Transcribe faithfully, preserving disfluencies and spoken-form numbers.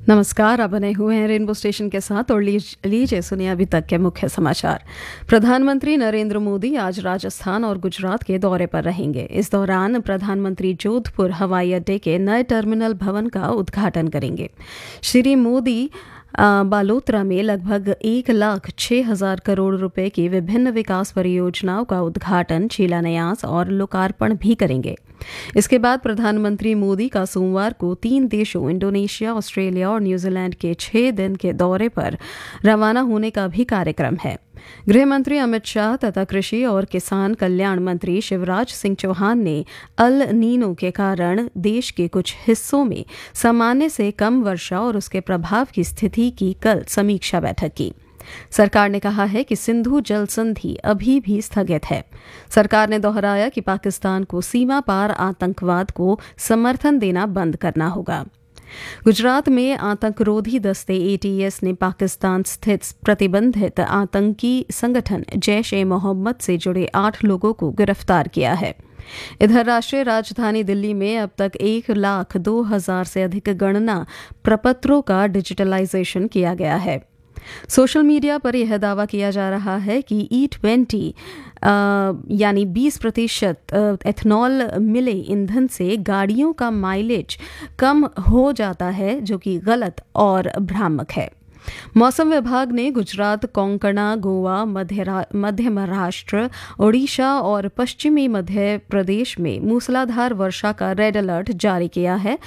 नमस्कार, आप बने हुए हैं रेनबो स्टेशन के साथ और लीजिए सुनिए अभी तक के मुख्य समाचार। प्रधानमंत्री नरेंद्र मोदी आज राजस्थान और गुजरात के दौरे पर रहेंगे। इस दौरान प्रधानमंत्री जोधपुर हवाई अड्डे के नए टर्मिनल भवन का उद्घाटन करेंगे। श्री मोदी बालोतरा में लगभग एक लाख छह हजार करोड़ रुपए की विभिन्न विकास परियोजनाओं का उद्घाटन, शिलान्यास और लोकार्पण भी करेंगे। इसके बाद प्रधानमंत्री मोदी का सोमवार को तीन देशों इंडोनेशिया, ऑस्ट्रेलिया और न्यूजीलैंड के छह दिन के दौरे पर रवाना होने का भी कार्यक्रम है। गृह मंत्री अमित शाह तथा कृषि और किसान कल्याण मंत्री शिवराज सिंह चौहान ने अल नीनो के कारण देश के कुछ हिस्सों में सामान्य से कम वर्षा और उसके प्रभाव की स्थिति की कल समीक्षा बैठक की। सरकार ने कहा है कि सिंधु जल संधि अभी भी स्थगित है। सरकार ने दोहराया कि पाकिस्तान को सीमा पार आतंकवाद को समर्थन देना बंद करना होगा। गुजरात में आतंकरोधी दस्ते एटीएस ने पाकिस्तान स्थित प्रतिबंधित आतंकी संगठन जैश ए मोहम्मद से जुड़े आठ लोगों को गिरफ्तार किया है। इधर राष्ट्रीय राजधानी दिल्ली में अब तक एक लाख दो हजार से अधिक गणना प्रपत्रों का डिजिटलाइजेशन किया गया है। सोशल मीडिया पर यह दावा किया जा रहा है कि ई ट्वेंटी यानी बीस प्रतिशत एथनॉल मिले ईंधन से गाड़ियों का माइलेज कम हो जाता है, जो कि गलत और भ्रामक है। मौसम विभाग ने गुजरात, कोंकण, गोवा, मध्य महाराष्ट्र, ओडिशा और पश्चिमी मध्य प्रदेश में मूसलाधार वर्षा का रेड अलर्ट जारी किया है